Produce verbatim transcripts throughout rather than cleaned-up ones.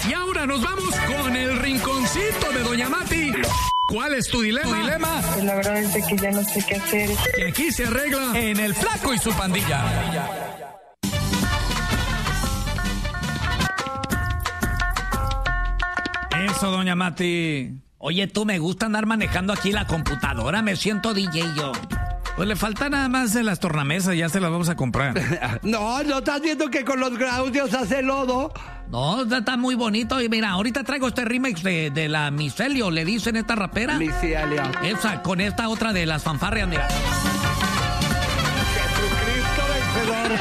Y ahora nos vamos con el rinconcito de Doña Mati. ¿Cuál es tu dilema? dilema? Pues la verdad es de que ya no sé qué hacer. Que aquí se arregla en El Flaco y su pandilla. Eso, Doña Mati. Oye, tú, me gusta andar manejando aquí la computadora, me siento D J yo. Pues le falta nada más de las tornamesas, ya se las vamos a comprar. No, ¿no estás viendo que con los audios hace lodo? No, está muy bonito. Y mira, ahorita traigo este remix de, de la Micelio, le dicen esta rapera. Micelio. Esa, con esta otra de las fanfarrias, mira. Jesucristo vencedor.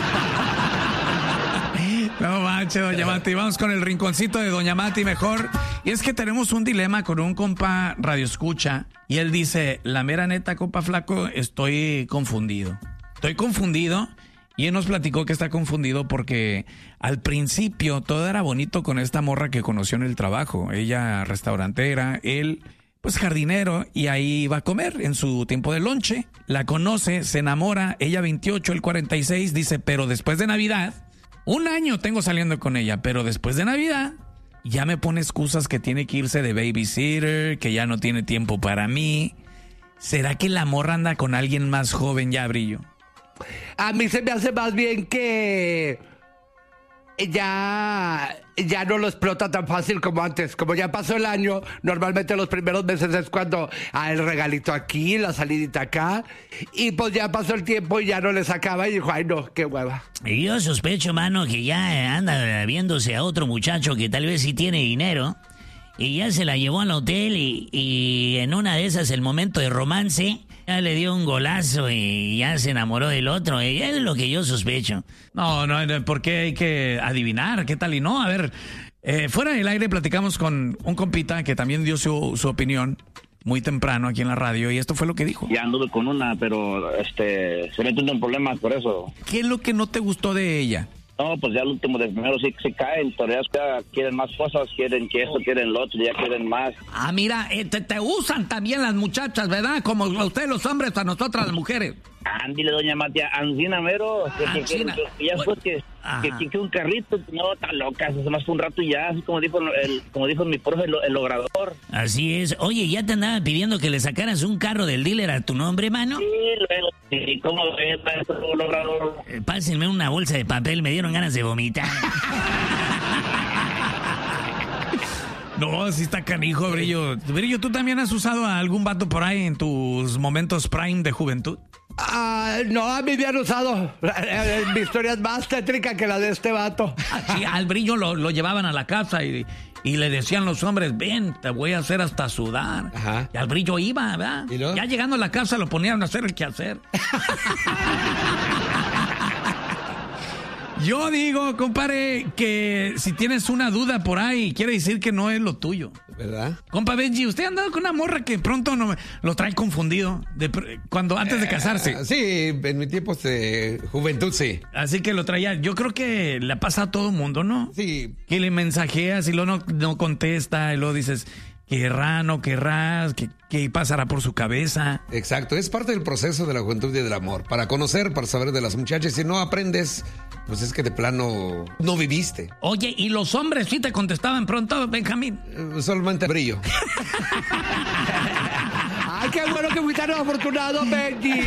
No manches, Doña Mati. Vamos con el rinconcito de Doña Mati mejor. Y es que tenemos un dilema con un compa radioescucha. Y él dice, la mera neta, compa Flaco, estoy confundido. Estoy confundido. Y él nos platicó que está confundido porque al principio todo era bonito con esta morra que conoció en el trabajo. Ella restaurantera, él pues jardinero, y ahí iba a comer en su tiempo de lonche. La conoce, se enamora, ella veintiocho, él cuarenta y seis, dice, pero después de Navidad, un año tengo saliendo con ella, pero después de Navidad ya me pone excusas que tiene que irse de babysitter, que ya no tiene tiempo para mí. ¿Será que la morra anda con alguien más joven ya, Brillo? A mí se me hace más bien que ya, ya no lo explota tan fácil como antes. Como ya pasó el año, normalmente los primeros meses es cuando ah, el regalito aquí, la salidita acá. Y pues ya pasó el tiempo y ya no le sacaba y dijo, ay no, qué hueva. Y yo sospecho, mano, que ya anda viéndose a otro muchacho que tal vez sí tiene dinero. Y ya se la llevó al hotel y, y en una de esas, el momento de romance, ya le dio un golazo y ya se enamoró del otro. Y es lo que yo sospecho. No, no, ¿por qué hay que adivinar? ¿Qué tal y no? A ver, eh, fuera del aire platicamos con un compita que también dio su, su opinión muy temprano aquí en la radio y esto fue lo que dijo. Ya anduve con una, pero este se metió en problemas por eso. ¿Qué es lo que no te gustó de ella? No, pues ya el último de primero sí se caen, todavía quieren más cosas, quieren que esto, quieren lo otro, ya quieren más. Ah, mira, eh, te, te usan también las muchachas, ¿verdad? Como a ustedes los hombres, a nosotras las mujeres. Ándile, doña Matia, Ancina mero, que, que, que, que ya fue que, que, que, que un carrito, no, está loca, se más fue un rato y ya, así como dijo el, como dijo mi profe, el, el logrador. Así es. Oye, ¿ya te andaban pidiendo que le sacaras un carro del dealer a tu nombre, mano? Sí, luego, sí, ¿cómo ves, maestro logrador? Eh, pásenme una bolsa de papel, me dieron ganas de vomitar. No, sí está canijo, Brillo. Brillo, ¿tú también has usado a algún vato por ahí en tus momentos prime de juventud? Ah, no, a mí me han usado. Mi historia es más tétrica que la de este vato. Sí, al Brillo lo, lo llevaban a la casa y, y le decían los hombres, ven, te voy a hacer hasta sudar. Ajá. Y al Brillo iba, ¿verdad? ¿Y no? Ya llegando a la casa lo ponían a hacer el quehacer. Yo digo, compadre, que si tienes una duda por ahí, quiere decir que no es lo tuyo. ¿Verdad? Compa Benji, usted ha andado con una morra que pronto no, lo trae confundido de, cuando antes de casarse. Eh, sí, en mi tiempo de juventud, sí. Así que lo traía. Yo creo que le pasa a todo mundo, ¿no? Sí. Que le mensajeas y luego no, no contesta y luego dices, querrá, no querrás, ¿qué, qué pasará por su cabeza? Exacto, es parte del proceso de la juventud y del amor. Para conocer, para saber de las muchachas. Si no aprendes, pues es que de plano no viviste. Oye, ¿y los hombres sí te contestaban pronto, Benjamín? Eh, solamente Brillo. Ay, qué bueno que fui tan afortunado, Benji.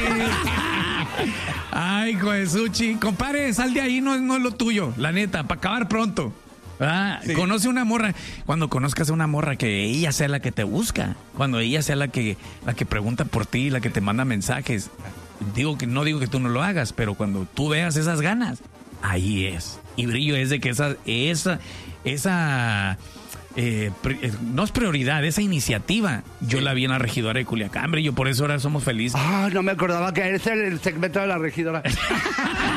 Ay, Josuchi, compadre, sal de ahí, no, no es lo tuyo, la neta, para acabar pronto. Ah, sí. Conoce una morra. Cuando conozcas a una morra, que ella sea la que te busca. Cuando ella sea la que, la que pregunta por ti, la que te manda mensajes. Digo que no digo que tú no lo hagas, pero cuando tú veas esas ganas, ahí es. Y Brillo es de que esa, esa, esa eh, pre, no es prioridad, esa iniciativa. Yo sí la vi en la regidora de Culiacán, Brillo, por eso ahora somos felices. Ah, no me acordaba que ese era el segmento de la regidora.